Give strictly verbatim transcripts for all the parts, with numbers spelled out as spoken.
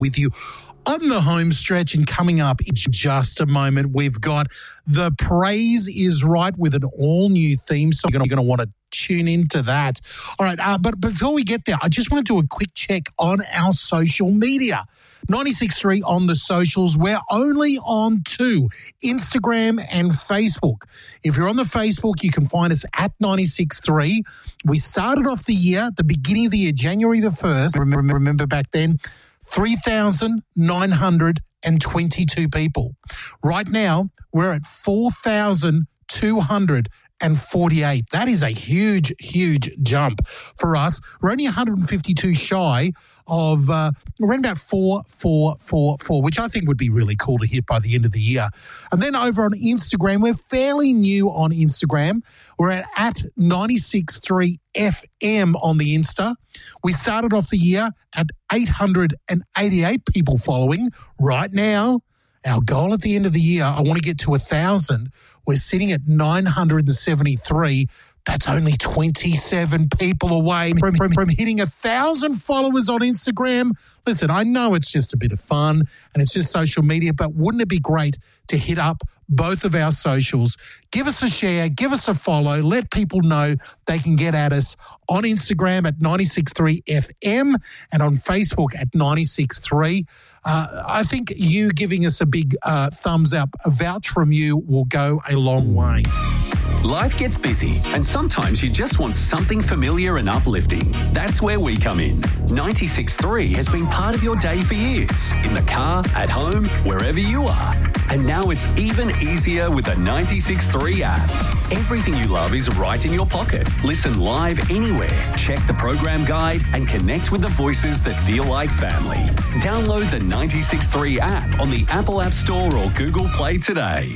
with you on the home stretch, and coming up in just a moment, we've got The Praise is Right with an all-new theme, so you're going to want to tune into that. All right, uh, but before we get there, I just want to do a quick check on our social media. ninety-six point three on the socials. We're only on two, Instagram and Facebook. If you're on the Facebook, you can find us at ninety-six point three. We started off the year, the beginning of the year, January the first. Remember, remember back then, three thousand nine hundred twenty-two people. Right now, we're at four thousand two hundred forty-eight. That is a huge, huge jump for us. We're only one hundred fifty-two shy of uh, around about four four four four, which I think would be really cool to hit by the end of the year. And then over on Instagram, we're fairly new on Instagram. We're at, at ninety-six point three F M on the Insta. We started off the year at eight hundred eighty-eight people following. Right now, our goal at the end of the year, I want to get to one thousand. We're sitting at nine hundred seventy-three. That's only twenty-seven people away from, from, from hitting one thousand followers on Instagram. Listen, I know it's just a bit of fun and it's just social media, but wouldn't it be great to hit up both of our socials? Give us a share, give us a follow, let people know they can get at us on Instagram at ninety-six point three F M and on Facebook at ninety-six point three. Uh, I think you giving us a big uh, thumbs up, a vouch from you will go a long way. Life gets busy, and sometimes you just want something familiar and uplifting. That's where we come in. ninety-six point three has been part of your day for years, in the car, at home, wherever you are. And now it's even easier with the ninety-six point three app. Everything you love is right in your pocket. Listen live anywhere, check the program guide, and connect with the voices that feel like family. Download the ninety-six point three app on the Apple App Store or Google Play today.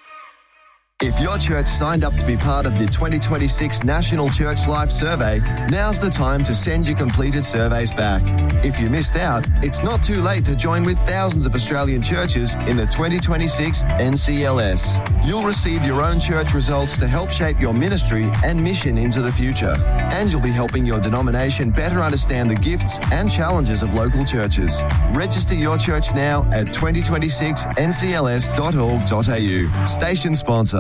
If your church signed up to be part of the twenty twenty-six National Church Life Survey, now's the time to send your completed surveys back. If you missed out, it's not too late to join with thousands of Australian churches in the twenty twenty-six N C L S. You'll receive your own church results to help shape your ministry and mission into the future. And you'll be helping your denomination better understand the gifts and challenges of local churches. Register your church now at twenty twenty-six N C L S dot org dot A U. Station sponsor.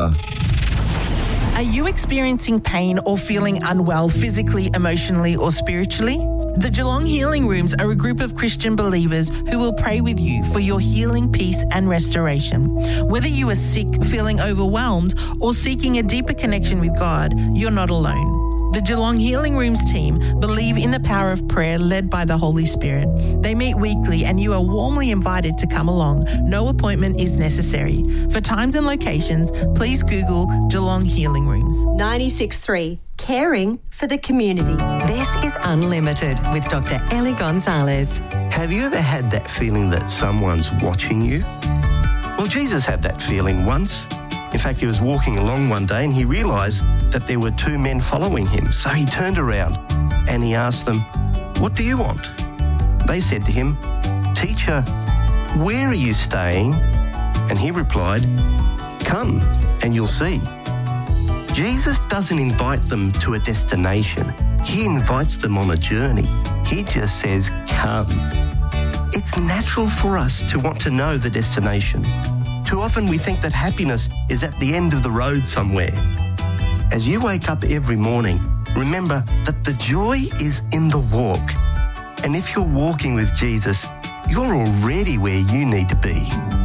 Are you experiencing pain or feeling unwell physically, emotionally, or spiritually? The Geelong Healing Rooms are a group of Christian believers who will pray with you for your healing, peace, and restoration. Whether you are sick, feeling overwhelmed, or seeking a deeper connection with God, you're not alone. The Geelong Healing Rooms team believe in the power of prayer led by the Holy Spirit. They meet weekly and you are warmly invited to come along. No appointment is necessary. For times and locations, please Google Geelong Healing Rooms. ninety-six point three, caring for the community. This is Unlimited with Doctor Ellie Gonzalez. Have you ever had that feeling that someone's watching you? Well, Jesus had that feeling once. In fact, he was walking along one day and he realised that there were two men following him. So he turned around and he asked them, "What do you want?" They said to him, "Teacher, where are you staying?" And he replied, "Come and you'll see." Jesus doesn't invite them to a destination. He invites them on a journey. He just says, "Come." It's natural for us to want to know the destination. Too often we think that happiness is at the end of the road somewhere. As you wake up every morning, remember that the joy is in the walk. And if you're walking with Jesus, you're already where you need to be.